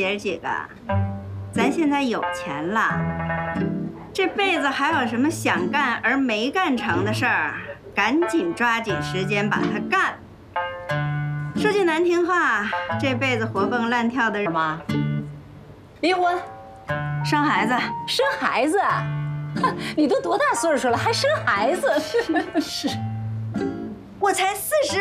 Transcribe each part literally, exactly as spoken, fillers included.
姐儿几个，咱现在有钱了，这辈子还有什么想干而没干成的事儿，赶紧抓紧时间把它干。说句难听话，这辈子活蹦乱跳的人妈，离婚， 生孩子， 生孩子，哼，你都多大岁数了还生孩子？是是， 我才四十。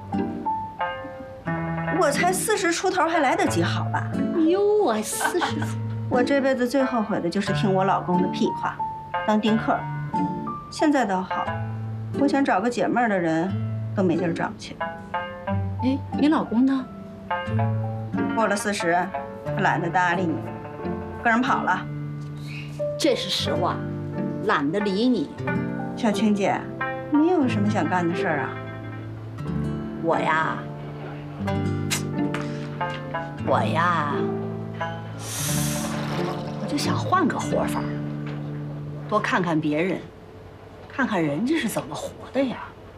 我才四十出头，还来得及好吧？ 哟，我四十出， 我这辈子最后悔的就是听我老公的屁话，当丁克。现在倒好，我想找个解闷儿的人，都没地儿找去。 哎，你老公呢？ 过了四十，他懒得搭理你，跟人跑了。 这是实话，懒得理你。 小青姐，你有什么想干的事儿啊？ 我呀。 我呀，我就想换个活法，多看看别人，看看人家是怎么活的呀。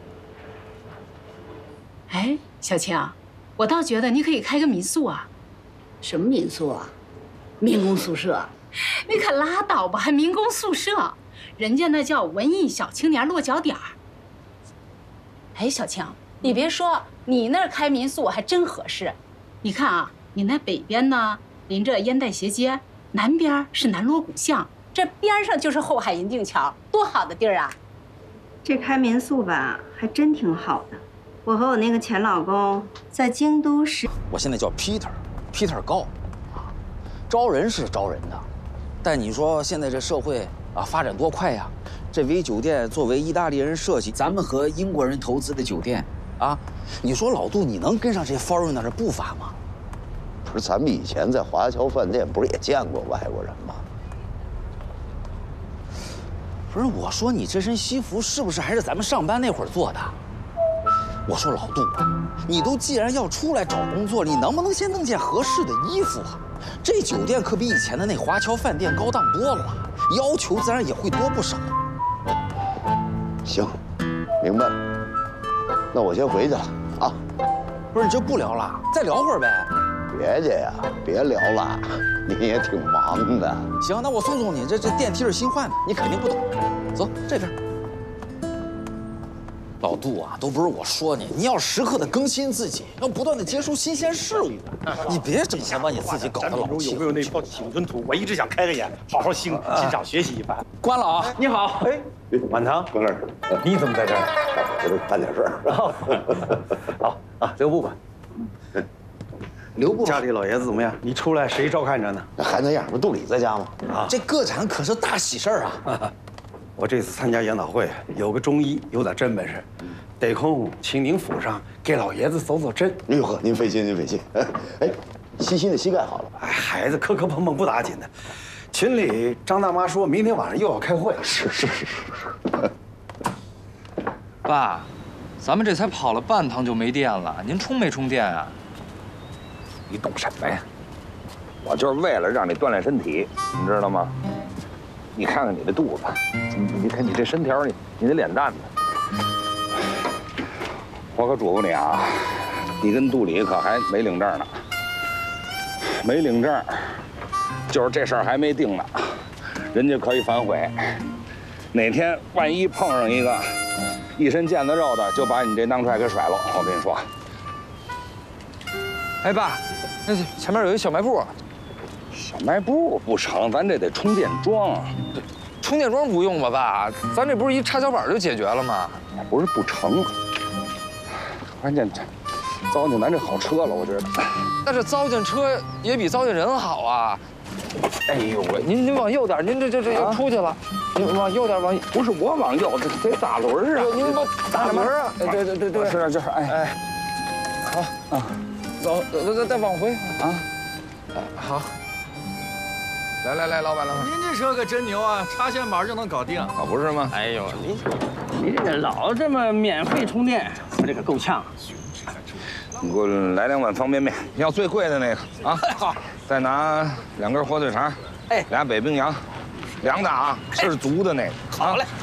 哎，小青，我倒觉得你可以开个民宿啊。什么民宿啊？民工宿舍？你可拉倒吧，还民工宿舍？人家那叫文艺小青年落脚点儿。哎，小青，你别说，你那儿开民宿还真合适。你看啊。 你那北边呢，临着烟袋斜街；南边是南锣鼓巷，这边上就是后海银锭桥，多好的地儿啊！ 这开民宿吧，还真挺好的。我和我那个前老公在京都市， 我现在叫 Peter，Peter 高，啊，招人是招人的，但你说现在这社会啊发展多快呀！这微酒店作为意大利人设计，咱们和英国人投资的酒店，啊，你说老杜你能跟上这 foreigner 的步伐吗？ 不是，咱们以前在华侨饭店不是也见过外国人吗？ 不是，我说你这身西服是不是还是咱们上班那会儿做的？我说老杜，你都既然要出来找工作，你能不能先弄件合适的衣服啊？这酒店可比以前的那华侨饭店高档多了，要求自然也会多不少。 行，明白了。那我先回去了啊。 不是，你这不聊了，再聊会儿呗。 别介呀，别聊了，你也挺忙的。 行，那我送送你，这这电梯是新换的，你肯定不懂。走这边。老杜啊，都不是我说你，你要时刻的更新自己，要不断的接触新鲜事物。你别整天把你自己搞得老气。 有没有那套挺吞吐？我一直想开个眼，好好欣欣赏学习一番。 关了啊！ 你好，哎，满堂， 搁那儿， 你怎么在这儿？ 我这办点事儿。 好啊，留步吧。 留步。 家里老爷子怎么样？你出来谁照看着呢？ 还那样，不杜里在家吗？ 啊，这个展可是大喜事儿啊！ 我这次参加研讨会，有个中医有点真本事，得空请您府上给老爷子走走针。 哎呦呵，您费心，您费心。哎哎，西西的膝盖好了。 哎，孩子磕磕碰碰不打紧的。群里张大妈说明天晚上又要开会。 是是是是是。 爸，咱们这才跑了半趟就没电了，您充没充电啊？ 你懂什么呀？我就是为了让你锻炼身体，你知道吗？你看看你这肚子，你你看你这身条，你你这脸蛋子，我可嘱咐你啊，你跟杜里可还没领证呢，没领证，就是这事儿还没定呢，人家可以反悔。哪天万一碰上一个一身腱子肉的，就把你这当踹给甩了。我跟你说。 哎，爸。 那前面有一小卖部， 小卖部不成，咱这得充电桩。 充电桩不用吧，爸？咱这不是一插脚板就解决了吗？ 不是不成，关键这糟践咱这好车了，我觉得。 但是糟践车也比糟践人好啊！哎呦喂，您您往右点，您这这这要出去了，您往右点，往不是我往右，这得打轮啊！ 您往打轮啊！哎，对对对对， 是是哎哎，好啊。 走，再再再往回啊！好，来来来，老板老板， 您这车可真牛啊，插线板就能搞定啊， 不是吗？哎呦，您您这个老这么免费充电，我这可够呛。 你给我来两碗方便面，要最贵的那个啊。好，再拿两根火腿肠，哎，俩北冰洋，凉的啊，吃足的那个。 好嘞。